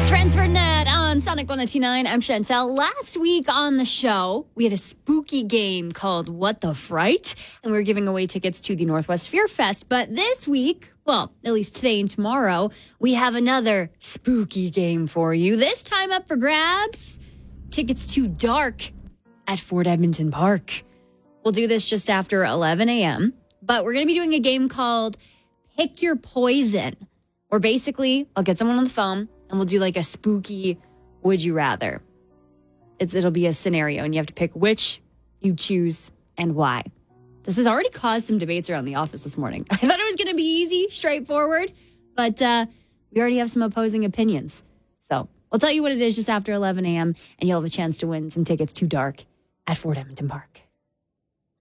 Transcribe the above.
Transfer Net on Sonic 102.9. I'm Chantel. Last week on the show, we had a spooky game called What the Fright, and we were giving away tickets to the Northwest Fear Fest. But this week, well, at least today and tomorrow, we have another spooky game for you. This time up for grabs, tickets to Dark at Fort Edmonton Park. We'll do this just after 11 a.m., but we're going to be doing a game called Pick Your Poison, where basically I'll get someone on the phone and we'll do like a spooky would you rather. It'll be a scenario and you have to pick which you choose and why. This has already caused some debates around the office this morning. I thought it was going to be easy, straightforward, but we already have some opposing opinions. So I'll tell you what it is just after 11 a.m. and you'll have a chance to win some tickets to Dark at Fort Edmonton Park.